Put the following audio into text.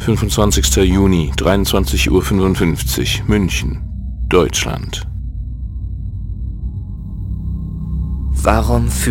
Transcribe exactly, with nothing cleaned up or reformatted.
fünfundzwanzigster Juni, dreiundzwanzig Uhr fünfundfünfzig, München, Deutschland. Warum